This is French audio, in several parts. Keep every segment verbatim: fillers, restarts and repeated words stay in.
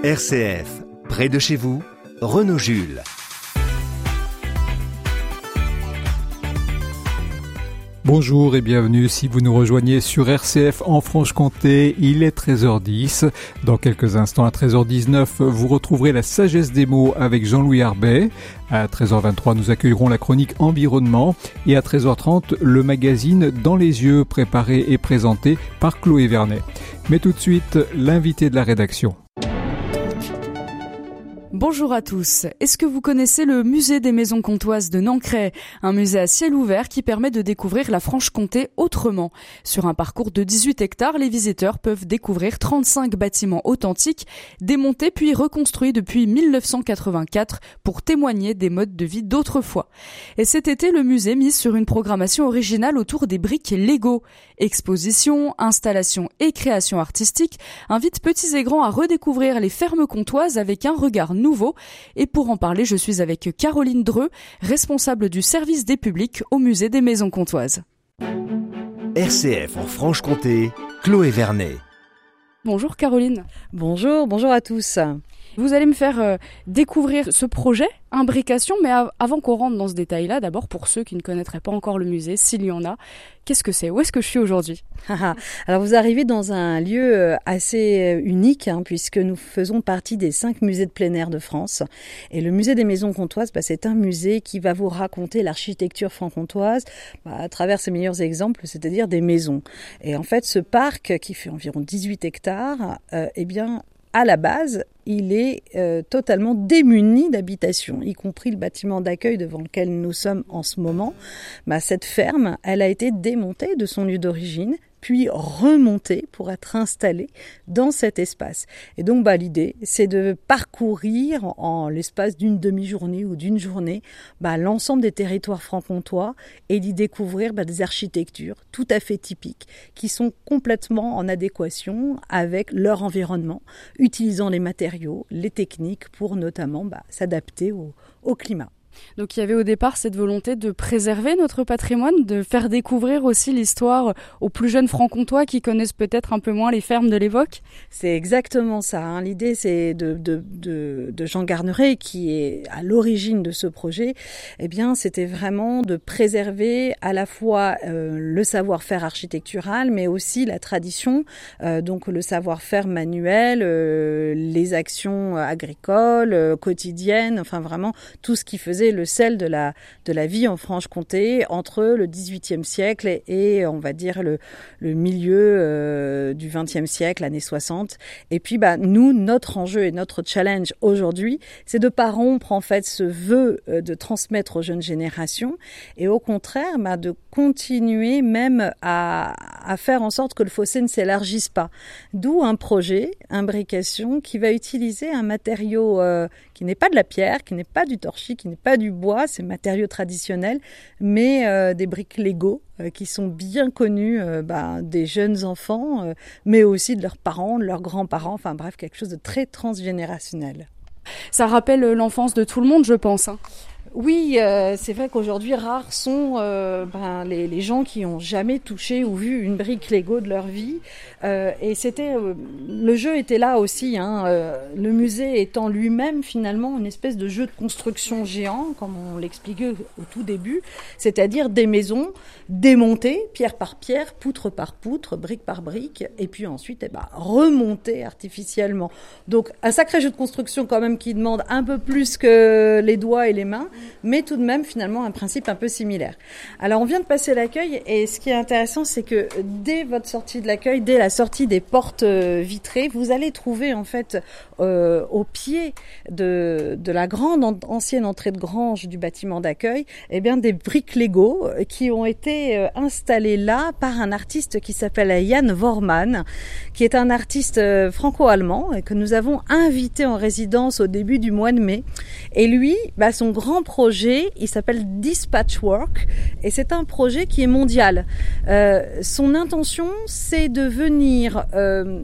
R C F, près de chez vous, Renaud Jules. Bonjour et bienvenue si vous nous rejoignez sur R C F en Franche-Comté, il est treize heures dix. Dans quelques instants à treize heures dix-neuf, vous retrouverez la sagesse des mots avec Jean-Louis Arbet. À treize heures vingt-trois, nous accueillerons la chronique environnement et à treize heures trente, le magazine Dans les yeux préparé et présenté par Chloé Vernet. Mais tout de suite, l'invité de la rédaction. Bonjour à tous. Est-ce que vous connaissez le musée des maisons comtoises de Nancray, un musée à ciel ouvert qui permet de découvrir la Franche-Comté autrement. Sur un parcours de dix-huit hectares, les visiteurs peuvent découvrir trente-cinq bâtiments authentiques, démontés puis reconstruits depuis mille neuf cent quatre-vingt-quatre pour témoigner des modes de vie d'autrefois. Et cet été, le musée mise sur une programmation originale autour des briques Lego. Expositions, installations et créations artistiques invitent petits et grands à redécouvrir les fermes comtoises avec un regard nouveau. Et pour en parler, je suis avec Caroline Dreux, responsable du service des publics au musée des maisons comtoises. R C F en Franche-Comté, Chloé Vernet. Bonjour Caroline. Bonjour, bonjour à tous. Vous allez me faire euh, découvrir ce projet, Imbrication, mais av- avant qu'on rentre dans ce détail-là, d'abord pour ceux qui ne connaîtraient pas encore le musée, s'il y en a, qu'est-ce que c'est ? Où est-ce que je suis aujourd'hui ? Alors vous arrivez dans un lieu assez unique, hein, puisque nous faisons partie des cinq musées de plein air de France. Et le musée des maisons comtoises, bah, c'est un musée qui va vous raconter l'architecture franc-comtoise bah, à travers ses meilleurs exemples, c'est-à-dire des maisons. Et en fait, ce parc, qui fait environ dix-huit hectares, euh, eh bien, à la base, il est euh, totalement démuni d'habitation, y compris le bâtiment d'accueil devant lequel nous sommes en ce moment. Bah, cette ferme, elle a été démontée de son lieu d'origine, puis remontée pour être installée dans cet espace. Et donc bah, l'idée, c'est de parcourir en l'espace d'une demi-journée ou d'une journée bah, l'ensemble des territoires franc-comtois et d'y découvrir bah, des architectures tout à fait typiques qui sont complètement en adéquation avec leur environnement, utilisant les matériaux, les techniques pour notamment bah, s'adapter au, au climat. Donc il y avait au départ cette volonté de préserver notre patrimoine, de faire découvrir aussi l'histoire aux plus jeunes franc-comtois qui connaissent peut-être un peu moins les fermes de l'époque. C'est exactement ça. Hein. L'idée, c'est de, de, de, de Jean Garneret, qui est à l'origine de ce projet. Eh bien, c'était vraiment de préserver à la fois euh, le savoir-faire architectural, mais aussi la tradition, euh, donc le savoir-faire manuel, euh, les actions agricoles, euh, quotidiennes, enfin vraiment tout ce qui faisait le sel de la, de la vie en Franche-Comté entre le dix-huitième siècle et, et on va dire le, le milieu euh, du vingtième siècle, années soixante. Et puis bah, nous, notre enjeu et notre challenge aujourd'hui, c'est de ne pas rompre en fait ce vœu euh, de transmettre aux jeunes générations et au contraire bah, de continuer même à, à faire en sorte que le fossé ne s'élargisse pas. D'où un projet, Imbrication, qui va utiliser un matériau euh, qui n'est pas de la pierre, qui n'est pas du torchis, qui n'est pas du bois, c'est matériaux traditionnels, mais euh, des briques Lego euh, qui sont bien connues euh, bah, des jeunes enfants, euh, mais aussi de leurs parents, de leurs grands-parents, enfin bref, quelque chose de très transgénérationnel. Ça rappelle l'enfance de tout le monde, je pense. Hein. Oui, euh, c'est vrai qu'aujourd'hui, rares sont euh, ben, les, les gens qui ont jamais touché ou vu une brique Lego de leur vie. Euh, et c'était, euh, le jeu était là aussi. Hein, euh, le musée étant lui-même finalement une espèce de jeu de construction géant, comme on l'expliquait au tout début, c'est-à-dire des maisons démontées, pierre par pierre, poutre par poutre, brique par brique, et puis ensuite eh ben, remontées artificiellement. Donc un sacré jeu de construction quand même qui demande un peu plus que les doigts et les mains, mais tout de même finalement un principe un peu similaire. Alors on vient de passer l'accueil et ce qui est intéressant c'est que dès votre sortie de l'accueil, dès la sortie des portes vitrées, vous allez trouver en fait euh, au pied de, de la grande an- ancienne entrée de grange du bâtiment d'accueil eh bien des briques Lego qui ont été euh, installées là par un artiste qui s'appelle Jan Worman, qui est un artiste euh, franco-allemand et que nous avons invité en résidence au début du mois de mai. Et lui, bah, son grand projet, il s'appelle Dispatchwork et c'est un projet qui est mondial. Euh, son intention, c'est de venir euh,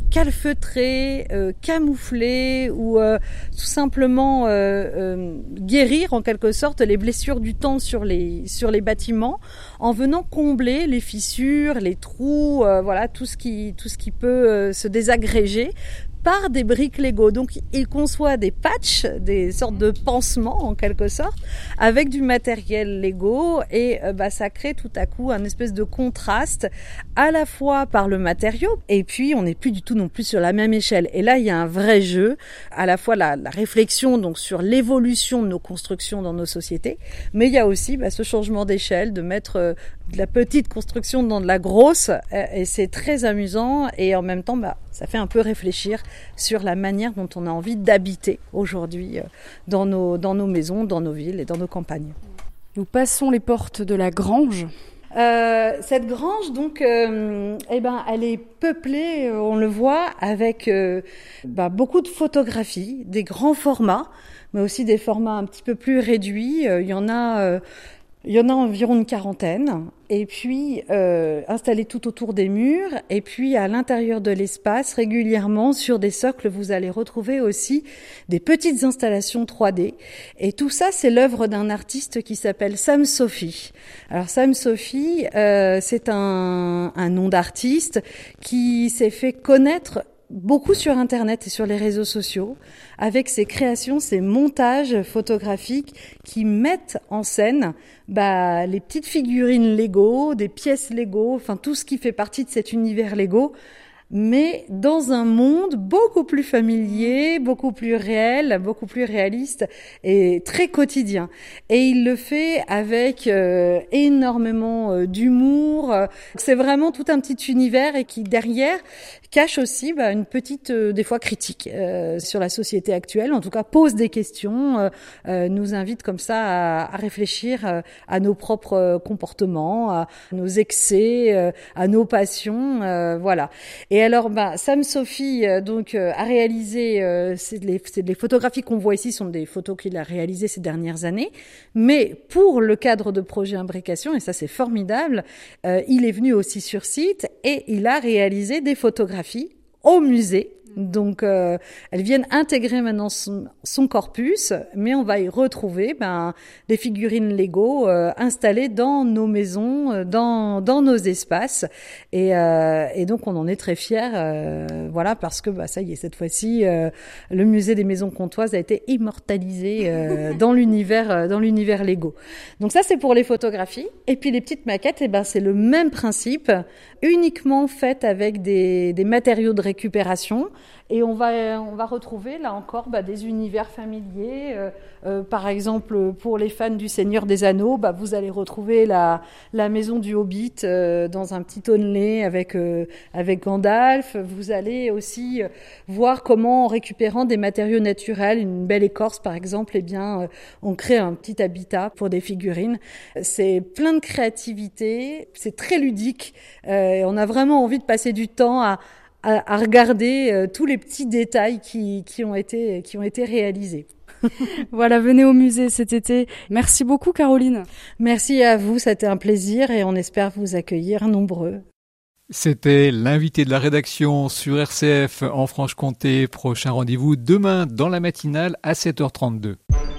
calfeutrer, euh, camoufler ou euh, tout simplement euh, euh, guérir en quelque sorte les blessures du temps sur les sur les bâtiments en venant combler les fissures, les trous, euh, voilà tout ce qui tout ce qui peut euh, se désagréger par des briques Lego. Donc il conçoit des patchs, des sortes de pansements en quelque sorte, avec du matériel Lego et euh, bah, ça crée tout à coup un espèce de contraste à la fois par le matériau et puis on n'est plus du tout non plus sur la même échelle. Et là il y a un vrai jeu, à la fois la, la réflexion donc sur l'évolution de nos constructions dans nos sociétés, mais il y a aussi bah, ce changement d'échelle, de mettre euh, de la petite construction dans de la grosse euh, et c'est très amusant et en même temps bah, ça fait un peu réfléchir sur la manière dont on a envie d'habiter aujourd'hui dans nos, dans nos maisons, dans nos villes et dans nos campagnes. Nous passons les portes de la grange. Euh, cette grange, donc, euh, eh ben, elle est peuplée, on le voit, avec euh, bah, beaucoup de photographies, des grands formats, mais aussi des formats un petit peu plus réduits. Il y en a... Euh, Il y en a environ une quarantaine, et puis euh, installés tout autour des murs, et puis à l'intérieur de l'espace, régulièrement sur des socles, vous allez retrouver aussi des petites installations trois D. Et tout ça, c'est l'œuvre d'un artiste qui s'appelle Sam Sophie. Alors Sam Sophie, euh, c'est un, un nom d'artiste qui s'est fait connaître beaucoup sur Internet et sur les réseaux sociaux, avec ses créations, ses montages photographiques qui mettent en scène bah, les petites figurines Lego, des pièces Lego, enfin tout ce qui fait partie de cet univers Lego, mais dans un monde beaucoup plus familier, beaucoup plus réel, beaucoup plus réaliste et très quotidien. Et il le fait avec euh, énormément euh, d'humour. C'est vraiment tout un petit univers et qui derrière cache aussi bah, une petite, euh, des fois critique euh, sur la société actuelle, en tout cas pose des questions, euh, euh, nous invite comme ça à, à réfléchir euh, à nos propres euh, comportements, à nos excès, euh, à nos passions, euh, voilà. Et alors, bah, Sam Sophie euh, donc euh, a réalisé, euh, c'est les, c'est les photographies qu'on voit ici sont des photos qu'il a réalisées ces dernières années, mais pour le cadre de projet Imbrication, et ça c'est formidable, euh, il est venu aussi sur site et il a réalisé des photographies au musée. Donc, euh, elles viennent intégrer maintenant son, son corpus, mais on va y retrouver ben, des figurines Lego euh, installées dans nos maisons, euh, dans, dans nos espaces. Et, euh, et donc, on en est très fiers, euh, voilà, parce que bah, ça y est, cette fois-ci, euh, le musée des maisons comtoises a été immortalisé euh, dans l'univers, euh, dans l'univers Lego. Donc ça, c'est pour les photographies. Et puis les petites maquettes, eh ben, c'est le même principe, uniquement faites avec des, des matériaux de récupération. Et on va, on va retrouver là encore bah, des univers familiers. Euh, euh, par exemple, pour les fans du Seigneur des Anneaux, bah, vous allez retrouver la, la maison du Hobbit euh, dans un petit tonnelet avec, euh, avec Gandalf. Vous allez aussi voir comment, en récupérant des matériaux naturels, une belle écorce par exemple, eh bien, euh, on crée un petit habitat pour des figurines. C'est plein de créativité, c'est très ludique. Euh, on a vraiment envie de passer du temps à à, à regarder euh, tous les petits détails qui, qui, ont été, qui ont été réalisés. Voilà, venez au musée cet été. Merci beaucoup Caroline. Merci à vous, c'était un plaisir et on espère vous accueillir nombreux. C'était l'invité de la rédaction sur R C F en Franche-Comté. Prochain rendez-vous demain dans la matinale à sept heures trente-deux.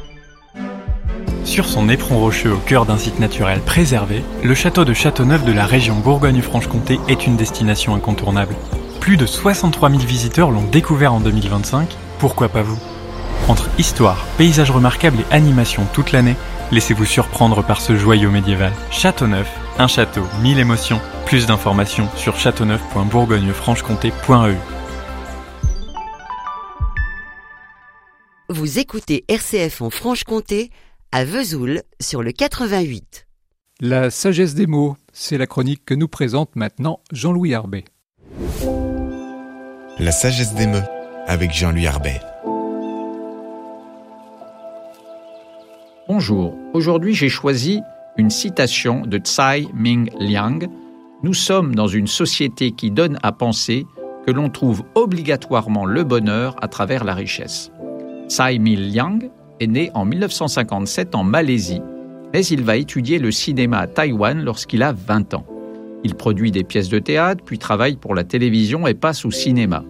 Sur son éperon rocheux au cœur d'un site naturel préservé, le château de Châteauneuf de la région Bourgogne-Franche-Comté est une destination incontournable. Plus de soixante-trois mille visiteurs l'ont découvert en deux mille vingt-cinq, pourquoi pas vous ? Entre histoire, paysages remarquables et animation toute l'année, laissez-vous surprendre par ce joyau médiéval. Châteauneuf, un château, mille émotions. Plus d'informations sur châteauneuf point bourgogne franche comté point e u. Vous écoutez R C F en Franche-Comté, à Vesoul, sur le quatre-vingt-huit. La sagesse des mots, c'est la chronique que nous présente maintenant Jean-Louis Arbet. La sagesse des mots, avec Jean-Louis Arbet. Bonjour, aujourd'hui j'ai choisi une citation de Tsai Ming Liang. Nous sommes dans une société qui donne à penser que l'on trouve obligatoirement le bonheur à travers la richesse. Tsai Ming Liang est né en dix-neuf cent cinquante-sept en Malaisie, mais il va étudier le cinéma à Taïwan lorsqu'il a vingt ans. Il produit des pièces de théâtre, puis travaille pour la télévision et passe au cinéma.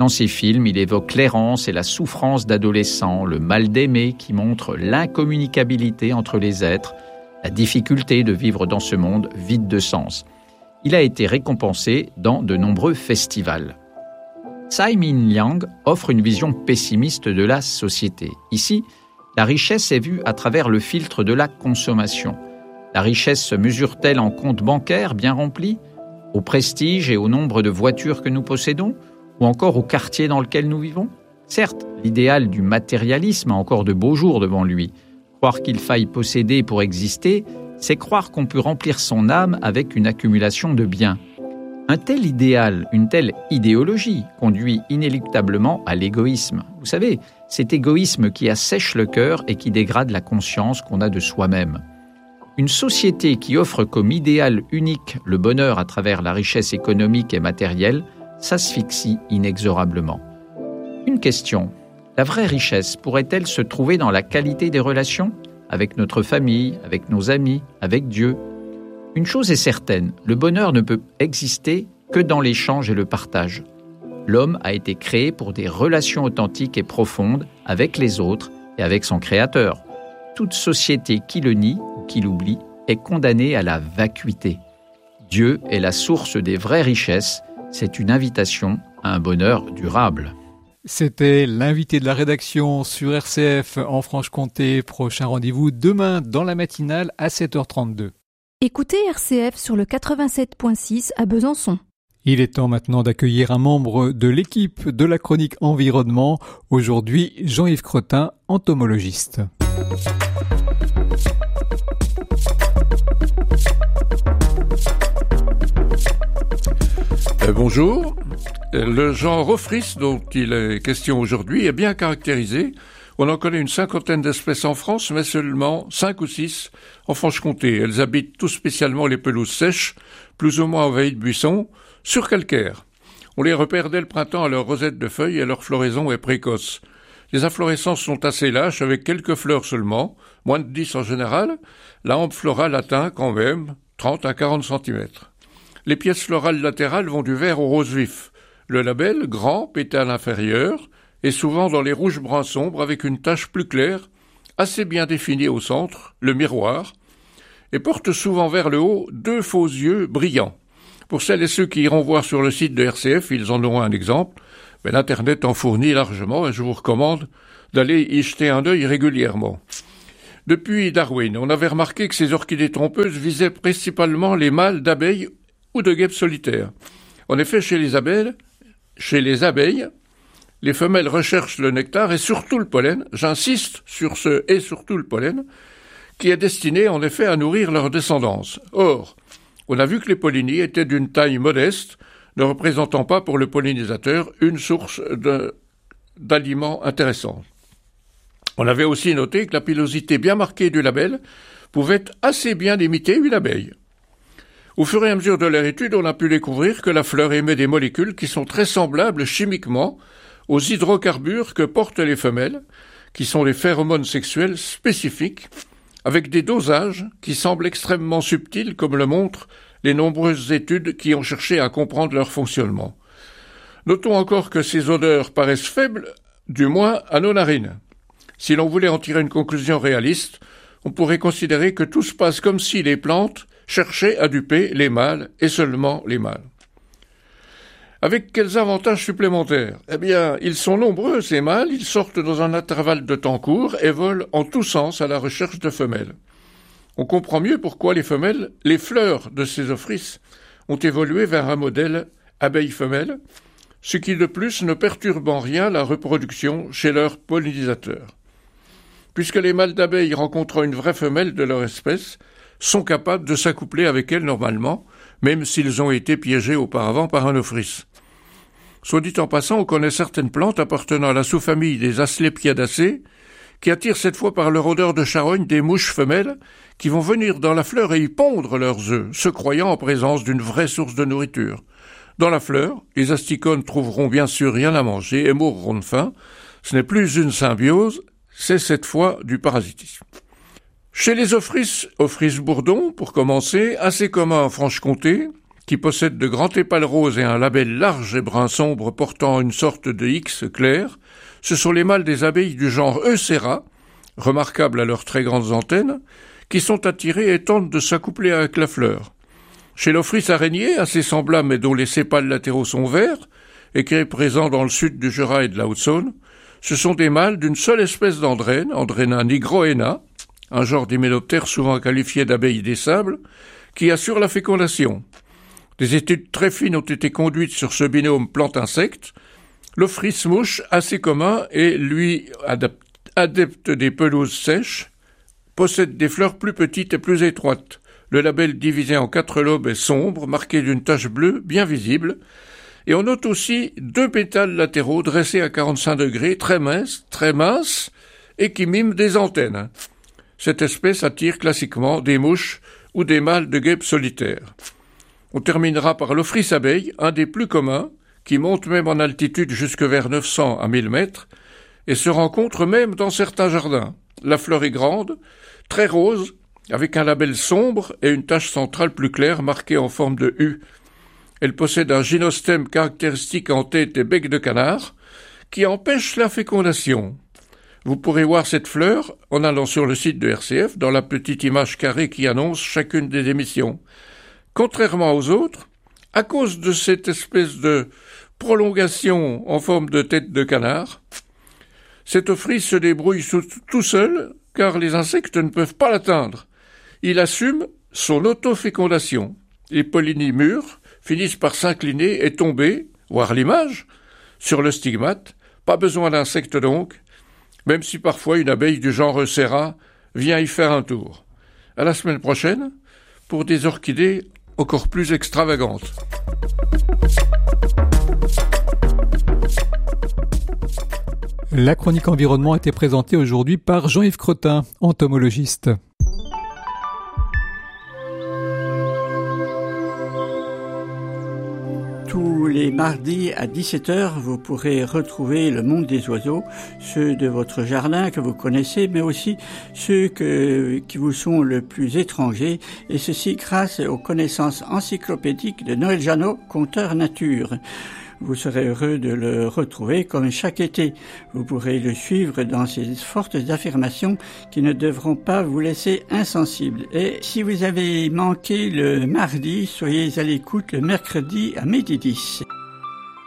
Dans ses films, il évoque l'errance et la souffrance d'adolescents, le mal d'aimer qui montre l'incommunicabilité entre les êtres, la difficulté de vivre dans ce monde vide de sens. Il a été récompensé dans de nombreux festivals. Tsai Ming-liang offre une vision pessimiste de la société. Ici, la richesse est vue à travers le filtre de la consommation. La richesse se mesure-t-elle en comptes bancaires bien remplis, au prestige et au nombre de voitures que nous possédons, ou encore au quartier dans lequel nous vivons ? Certes, l'idéal du matérialisme a encore de beaux jours devant lui. Croire qu'il faille posséder pour exister, c'est croire qu'on peut remplir son âme avec une accumulation de biens. Un tel idéal, une telle idéologie conduit inéluctablement à l'égoïsme. Vous savez, cet égoïsme qui assèche le cœur et qui dégrade la conscience qu'on a de soi-même. Une société qui offre comme idéal unique le bonheur à travers la richesse économique et matérielle s'asphyxie inexorablement. Une question, la vraie richesse pourrait-elle se trouver dans la qualité des relations, avec notre famille, avec nos amis, avec Dieu ? Une chose est certaine, le bonheur ne peut exister que dans l'échange et le partage. L'homme a été créé pour des relations authentiques et profondes avec les autres et avec son Créateur. Toute société qui le nie ou qui l'oublie est condamnée à la vacuité. Dieu est la source des vraies richesses. C'est une invitation à un bonheur durable. C'était l'invité de la rédaction sur R C F en Franche-Comté. Prochain rendez-vous demain dans la matinale à sept heures trente-deux. Écoutez R C F sur le quatre-vingt-sept point six à Besançon. Il est temps maintenant d'accueillir un membre de l'équipe de la chronique environnement. Aujourd'hui, Jean-Yves Cretin, entomologiste. Euh, bonjour. Le genre Rofris dont il est question aujourd'hui est bien caractérisé. On en connaît une cinquantaine d'espèces en France, mais seulement cinq ou six en Franche-Comté. Elles habitent tout spécialement les pelouses sèches, plus ou moins envahies de buissons, sur calcaire. On les repère dès le printemps à leur rosette de feuilles et leur floraison est précoce. Les inflorescences sont assez lâches, avec quelques fleurs seulement, moins de dix en général. La hampe florale atteint quand même trente à quarante centimètres. Les pièces florales latérales vont du vert au rose vif. Le labelle, grand, pétale inférieur, est souvent dans les rouges bruns sombres avec une tache plus claire, assez bien définie au centre, le miroir, et porte souvent vers le haut deux faux yeux brillants. Pour celles et ceux qui iront voir sur le site de R C F, ils en auront un exemple, mais l'Internet en fournit largement et je vous recommande d'aller y jeter un œil régulièrement. Depuis Darwin, on avait remarqué que ces orchidées trompeuses visaient principalement les mâles d'abeilles ou de guêpes solitaires. En effet, chez les abeilles, chez les abeilles, les femelles recherchent le nectar et surtout le pollen, j'insiste sur ce « et surtout le pollen », qui est destiné en effet à nourrir leur descendance. Or, on a vu que les pollinies étaient d'une taille modeste, ne représentant pas pour le pollinisateur une source de, d'aliments intéressants. On avait aussi noté que la pilosité bien marquée du labelle pouvait assez bien imiter une abeille. Au fur et à mesure de leur étude, on a pu découvrir que la fleur émet des molécules qui sont très semblables chimiquement aux hydrocarbures que portent les femelles, qui sont les phéromones sexuels spécifiques, avec des dosages qui semblent extrêmement subtils, comme le montrent les nombreuses études qui ont cherché à comprendre leur fonctionnement. Notons encore que ces odeurs paraissent faibles, du moins à nos narines. Si l'on voulait en tirer une conclusion réaliste, on pourrait considérer que tout se passe comme si les plantes cherchaient à duper les mâles et seulement les mâles. Avec quels avantages supplémentaires ? Eh bien, ils sont nombreux, ces mâles, ils sortent dans un intervalle de temps court et volent en tous sens à la recherche de femelles. On comprend mieux pourquoi les femelles, les fleurs de ces Ophrys, ont évolué vers un modèle abeille-femelle, ce qui de plus ne perturbe en rien la reproduction chez leurs pollinisateurs. Puisque les mâles d'abeilles rencontrant une vraie femelle de leur espèce sont capables de s'accoupler avec elle normalement, même s'ils ont été piégés auparavant par un Ophrys. Soit dit en passant, on connaît certaines plantes appartenant à la sous-famille des Asclepiadacées, qui attirent cette fois par leur odeur de charogne des mouches femelles qui vont venir dans la fleur et y pondre leurs œufs, se croyant en présence d'une vraie source de nourriture. Dans la fleur, les asticones trouveront bien sûr rien à manger et mourront de faim. Ce n'est plus une symbiose, c'est cette fois du parasitisme. Chez les Ophrys, Ophrys bourdon, pour commencer, assez commun en Franche-Comté, qui possèdent de grands tépales roses et un labelle large et brun sombre portant une sorte de X clair. Ce sont les mâles des abeilles du genre Eucera, remarquables à leurs très grandes antennes, qui sont attirés et tentent de s'accoupler avec la fleur. Chez l'Ophrys araignée, assez semblable mais dont les sépales latéraux sont verts, et qui est présent dans le sud du Jura et de la Haute-Saône, ce sont des mâles d'une seule espèce d'andrène, Andrena nigroena, un genre d'hyménoptère souvent qualifié d'abeilles des sables, qui assure la fécondation. Des études très fines ont été conduites sur ce binôme plante-insecte. L'Ophrys mouche, assez commun et, lui, adepte des pelouses sèches, possède des fleurs plus petites et plus étroites. Le labelle divisé en quatre lobes est sombre, marqué d'une tache bleue bien visible, et on note aussi deux pétales latéraux dressés à quarante-cinq degrés, très minces, très minces, et qui miment des antennes. Cette espèce attire classiquement des mouches ou des mâles de guêpes solitaires. On terminera par l'Ophrys abeille, un des plus communs, qui monte même en altitude jusque vers neuf cents à mille mètres, et se rencontre même dans certains jardins. La fleur est grande, très rose, avec un labelle sombre et une tache centrale plus claire marquée en forme de U. Elle possède un gynostème caractéristique en tête et bec de canard, qui empêche la fécondation. Vous pourrez voir cette fleur en allant sur le site de R C F dans la petite image carrée qui annonce chacune des émissions. Contrairement aux autres, à cause de cette espèce de prolongation en forme de tête de canard, cet Ophrys se débrouille tout seul car les insectes ne peuvent pas l'atteindre. Il assume son autofécondation. Les pollinies mûres finissent par s'incliner et tomber, voir l'image, sur le stigmate. Pas besoin d'insectes donc, même si parfois une abeille du genre Eucera vient y faire un tour. À la semaine prochaine pour des orchidées encore plus extravagantes. La chronique environnement a été présentée aujourd'hui par Jean-Yves Cretin, entomologiste. Tous les mardis à dix-sept heures, vous pourrez retrouver le monde des oiseaux, ceux de votre jardin que vous connaissez, mais aussi ceux que, qui vous sont le plus étrangers, et ceci grâce aux connaissances encyclopédiques de Noël Jeannot, conteur nature. Vous serez heureux de le retrouver comme chaque été. Vous pourrez le suivre dans ses fortes affirmations qui ne devront pas vous laisser insensible. Et si vous avez manqué le mardi, soyez à l'écoute le mercredi à midi dix.